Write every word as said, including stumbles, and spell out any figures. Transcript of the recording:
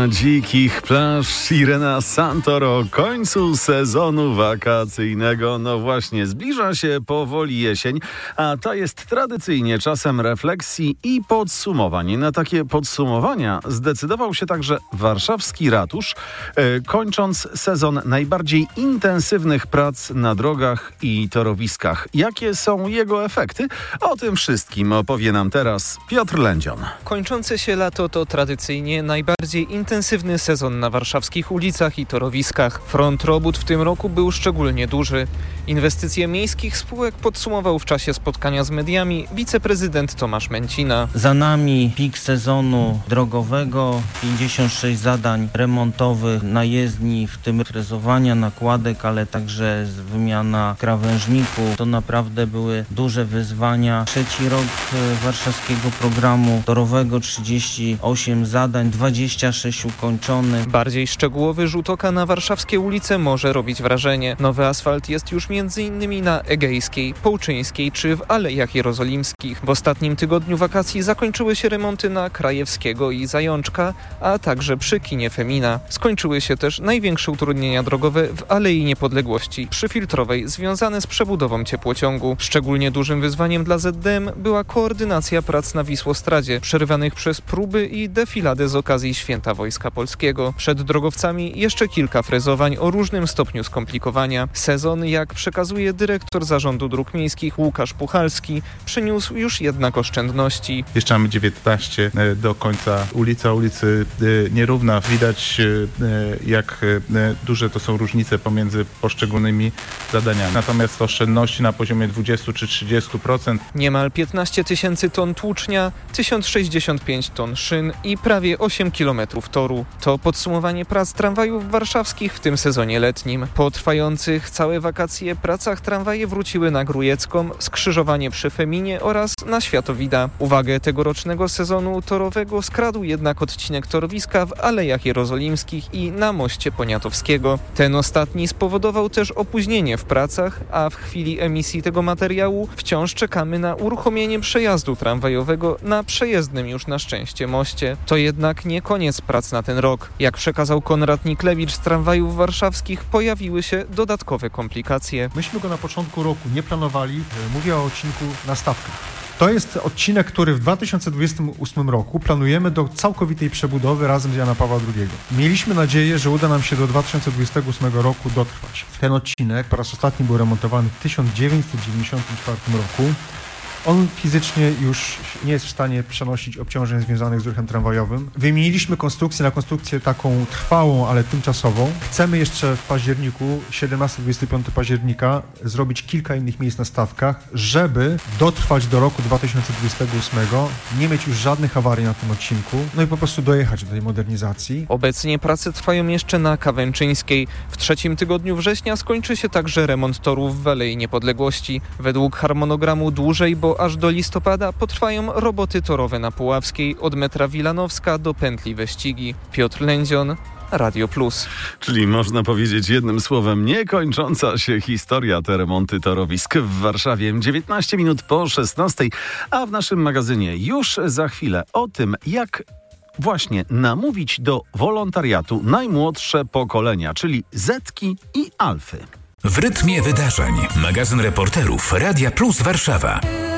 Pieśnia dzikich plaż, Irena Santor o końcu sezonu wakacyjnego. No właśnie, zbliża się powoli jesień, a ta jest tradycyjnie czasem refleksji i podsumowań. Na takie podsumowania zdecydował się także warszawski ratusz, e, kończąc sezon najbardziej intensywnych prac na drogach i torowiskach. Jakie są jego efekty? O tym wszystkim opowie nam teraz Piotr Lędzion. Kończące się lato to tradycyjnie najbardziej intensywny sezon na warszawskich ulicach i torowiskach. Front robót w tym roku był szczególnie duży. Inwestycje miejskich spółek podsumował w czasie spotkania z mediami wiceprezydent Tomasz Męcina. Za nami pik sezonu drogowego, pięćdziesiąt sześć zadań remontowych na jezdni, w tym frezowania nakładek, ale także wymiana krawężników. To naprawdę były duże wyzwania. Trzeci rok warszawskiego programu torowego, trzydzieści osiem zadań, dwadzieścia sześć ukończonych. Bardziej szczegółowy rzut oka na warszawskie ulice może robić wrażenie. Nowy asfalt jest już między innymi na Egejskiej, Połczyńskiej czy w Alejach Jerozolimskich. W ostatnim tygodniu wakacji zakończyły się remonty na Krajewskiego i Zajączka, a także przy kinie Femina. Skończyły się też największe utrudnienia drogowe w Alei Niepodległości przy Filtrowej, związane z przebudową ciepłociągu. Szczególnie dużym wyzwaniem dla Z D M była koordynacja prac na Wisłostradzie, przerywanych przez próby i defiladę z okazji Święta Wojska Polskiego. Przed drogowcami jeszcze kilka frezowań o różnym stopniu skomplikowania. Sezon, jak przekazuje dyrektor Zarządu Dróg Miejskich Łukasz Puchalski, przyniósł już jednak oszczędności. Jeszcze mamy dziewiętnaście do końca. Ulica ulicy nierówna. Widać, jak duże to są różnice pomiędzy poszczególnymi zadaniami. Natomiast oszczędności na poziomie dwadzieścia czy trzydzieści procent. Niemal piętnaście tysięcy ton tłucznia, tysiąc sześćdziesiąt pięć ton szyn i prawie osiem kilometrów toru. To podsumowanie prac tramwajów warszawskich w tym sezonie letnim. Po trwających całe wakacje pracach tramwaje wróciły na Grujecką, skrzyżowanie przy Feminie oraz na Światowida. Uwagę tegorocznego sezonu torowego skradł jednak odcinek torowiska w Alejach Jerozolimskich i na moście Poniatowskiego. Ten ostatni spowodował też opóźnienie w pracach, a w chwili emisji tego materiału wciąż czekamy na uruchomienie przejazdu tramwajowego na przejezdnym już na szczęście moście. To jednak nie koniec prac na ten rok. Jak przekazał Konrad Niklewicz z tramwajów warszawskich, pojawiły się dodatkowe komplikacje. Myśmy go na początku roku nie planowali. Mówię o odcinku na stawkach. To jest odcinek, który w dwa tysiące dwudziestym ósmym roku planujemy do całkowitej przebudowy razem z Jana Pawła drugiego. Mieliśmy nadzieję, że uda nam się do dwa tysiące dwudziestego ósmego roku dotrwać. Ten odcinek po raz ostatni był remontowany w tysiąc dziewięćset dziewięćdziesiątym czwartym roku. On fizycznie już nie jest w stanie przenosić obciążeń związanych z ruchem tramwajowym. Wymieniliśmy konstrukcję na konstrukcję taką trwałą, ale tymczasową. Chcemy jeszcze w październiku, siedemnastego do dwudziestego piątego października, zrobić kilka innych miejsc na stawkach, żeby dotrwać do roku dwa tysiące dwudziestego ósmego, nie mieć już żadnych awarii na tym odcinku, no i po prostu dojechać do tej modernizacji. Obecnie prace trwają jeszcze na Kawęczyńskiej. W trzecim tygodniu września skończy się także remont torów w Alei Niepodległości. Według harmonogramu dłużej, bo aż do listopada potrwają roboty torowe na Puławskiej od metra Wilanowska do pętli Wyścigi. Piotr Lędzion, Radio Plus. Czyli można powiedzieć jednym słowem niekończąca się historia te remonty torowisk w Warszawie. dziewiętnaście minut po szesnastej, a w naszym magazynie już za chwilę o tym, jak właśnie namówić do wolontariatu najmłodsze pokolenia, czyli Zetki i Alfy. W rytmie wydarzeń. Magazyn reporterów Radia Plus Warszawa.